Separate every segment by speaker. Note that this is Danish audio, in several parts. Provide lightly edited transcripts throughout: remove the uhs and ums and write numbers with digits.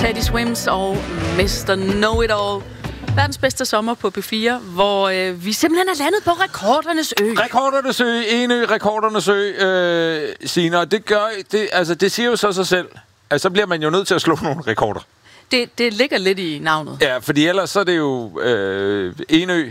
Speaker 1: Teddy Swims og Mr. Know-It-All. Verdens bedste sommer på B4, hvor vi simpelthen er landet på rekordernes ø.
Speaker 2: Rekordernes ø, Enø, rekordernes ø, Signe. Det siger jo så sig selv, at så bliver man jo nødt til at slå nogle rekorder.
Speaker 1: Det ligger lidt i navnet.
Speaker 2: Ja, fordi ellers så er det jo Enø,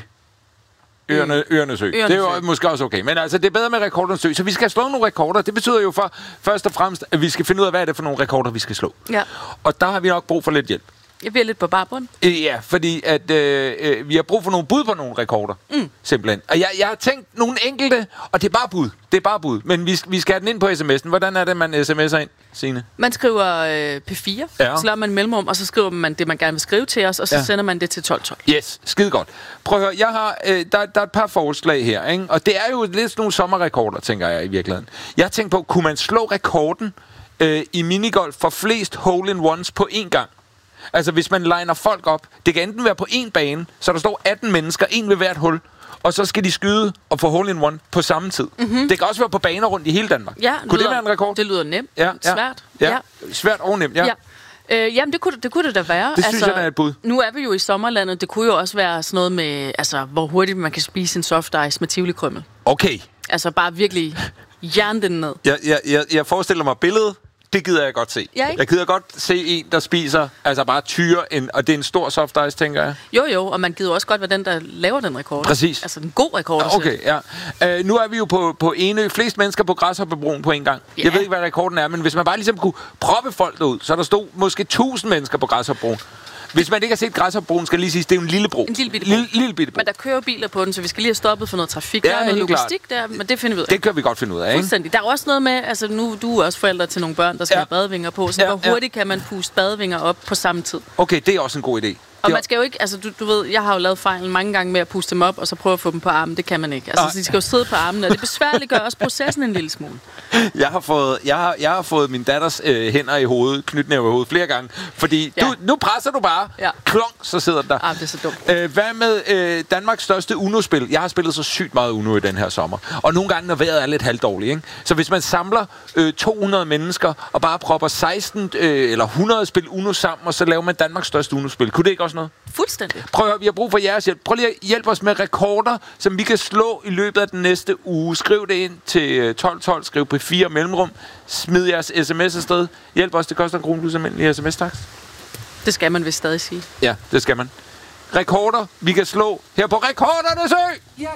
Speaker 2: Øernes ø. Det er jo måske også okay. Men altså, det er bedre med rekordernes ø. Så vi skal slå nogle rekorder. Det betyder jo først og fremmest, at vi skal finde ud af, hvad er det for nogle rekorder, vi skal slå.
Speaker 1: Ja.
Speaker 2: Og der har vi nok brug for lidt hjælp.
Speaker 1: Jeg bliver lidt på barbund.
Speaker 2: Ja, fordi at vi har brug for nogle bud på nogle rekorder. Simpelthen. Og jeg har tænkt nogle enkelte, og det er bare bud. Det er bare bud. Men vi skal have den ind på sms'en. Hvordan er det, man sms'er ind, Signe?
Speaker 1: Man skriver P4, så laver man mellemrum, og så skriver man det, man gerne vil skrive til os, og så sender man det til 1212.
Speaker 2: Yes, skide godt. Prøv at høre, jeg har, der er et par forslag her, ikke? Og det er jo lidt sådan nogle sommerrekorder, tænker jeg i virkeligheden. Jeg har tænkt på, kunne man slå rekorden i minigolf for flest hole-in-ones på én gang? Altså, hvis man liner folk op, det kan enten være på én bane, så der står 18 mennesker, en ved hvert hul, og så skal de skyde og få hole-in-one på samme tid. Mm-hmm. Det kan også være på baner rundt i hele Danmark.
Speaker 1: Ja,
Speaker 2: kunne det være en rekord?
Speaker 1: Det lyder nemt.
Speaker 2: Ja,
Speaker 1: svært.
Speaker 2: Ja. Svært og nemt, ja.
Speaker 1: Jamen, det kunne det da være.
Speaker 2: Det synes jeg, der er et bud.
Speaker 1: Nu er vi jo i sommerlandet. Det kunne jo også være sådan noget med, altså, hvor hurtigt man kan spise en soft ice med tivoli-krymmel.
Speaker 2: Okay.
Speaker 1: Altså, bare virkelig jern den ned.
Speaker 2: Jeg forestiller mig billedet. Det gider jeg godt se.
Speaker 1: Ja, ikke?
Speaker 2: Jeg gider godt se en, der spiser, altså bare tyre, og det er en stor soft ice, tænker jeg.
Speaker 1: Jo, og man gider også godt være den, der laver den rekord.
Speaker 2: Præcis.
Speaker 1: Altså en god rekord.
Speaker 2: Okay, ja. Nu er vi jo på Enø. Flest mennesker på Græshoppebroen på en gang. Yeah. Jeg ved ikke, hvad rekorden er, men hvis man bare ligesom kunne proppe folk derud, så der stod måske 1000 mennesker på Græshoppebroen. Hvis man ikke har set Græshoppebroen, skal jeg lige sige, det er jo en lille bro.
Speaker 1: En lille bitte bro.
Speaker 2: bro.
Speaker 1: Men der kører biler på den, så vi skal lige have stoppet for noget trafik.
Speaker 2: Ja,
Speaker 1: der er noget logistik
Speaker 2: klart.
Speaker 1: der, men det finder vi ud af.
Speaker 2: Det kan vi godt finde ud af, ikke?
Speaker 1: Fuldstændig. Der er også noget med, altså nu du er også forældre til nogle børn, der skal have badevinger på, så hvor hurtigt kan man puste badevinger op på samme tid?
Speaker 2: Okay, det er også en god idé.
Speaker 1: Og man skal jo ikke, altså du ved, jeg har jo lavet fejlen mange gange med at puste dem op, og så prøve at få dem på armen. Det kan man ikke. Altså, så de skal jo sidde på armen, og det besværliggør også processen en lille smule.
Speaker 2: Jeg har fået min datters hænder i hovedet, knytnæve i hovedet flere gange, fordi nu presser du bare, klonk, så sidder den der.
Speaker 1: Det er så dumt.
Speaker 2: Hvad med Danmarks største Uno-spil? Jeg har spillet så sygt meget Uno i den her sommer, og nogle gange, når vejret er lidt halvdårligt, ikke? Så hvis man samler 200 mennesker, og bare propper 16 eller 100 spil Uno sammen, og så laver man Danmarks største Uno-spil, kunne det ikke også noget?
Speaker 1: Fuldstændig.
Speaker 2: Prøv at høre, vi har brug for jeres hjælp. Prøv lige at hjælpe os med rekorder, som vi kan slå i løbet af den næste uge. Skriv det ind til 1212, skriv på 4 mellemrum, smid jeres sms afsted. Hjælp os, det koster 1 krone plus almindelig sms-takst.
Speaker 1: Det skal man vist stadig sige.
Speaker 2: Ja, det skal man. Rekorder, vi kan slå her på Rekordernes Ø!